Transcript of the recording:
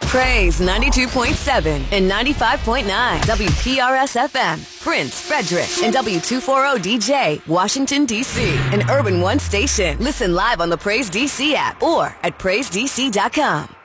Praise 92.7 and 95.9 WPRS FM, Prince, Frederick, and W240DJ, Washington, D.C., an Urban One station. Listen live on the Praise DC app or at PraiseDC.com.